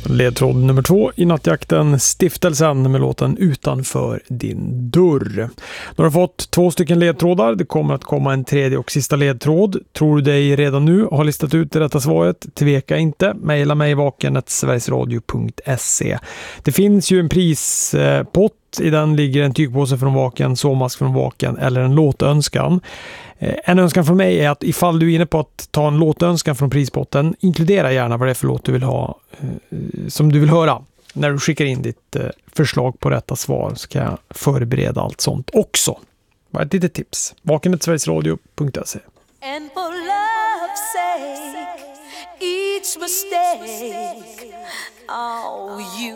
Ledtråd nummer 2 i nattjakten, Stiftelsen med låten Utanför din dörr. Du har fått 2 stycken ledtrådar. Det kommer att komma en tredje och sista ledtråd. Tror du dig redan nu har listat ut det rätta svaret? Tveka inte. Maila mig vaken@sverigesradio.se. Det finns ju en prispott. I den ligger en tygpåse från Vaken, sovmask från Vaken eller en låtönskan. En önskan från mig är att ifall du är inne på att ta en låtönskan från prispotten, inkludera gärna vad det är för låt du vill ha, som du vill höra. När du skickar in ditt förslag på rätta svar så kan jag förbereda allt sånt också. Bara ett litet tips. vaken@sverigesradio.se. And for love's sake, each mistake, oh, you